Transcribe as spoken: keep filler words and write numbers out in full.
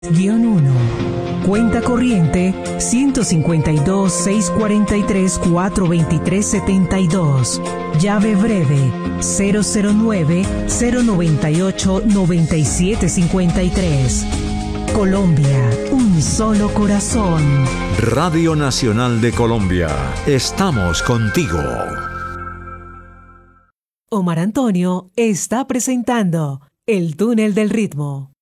Guión uno. Cuenta corriente ciento cincuenta y dos, seiscientos cuarenta y tres, cuatrocientos veintitrés, setenta y dos. Llave breve cero cero nueve, cero noventa y ocho, noventa y siete cincuenta y tres. Colombia, un solo corazón. Radio Nacional de Colombia, estamos contigo. Omar Antonio está presentando El Túnel del Ritmo.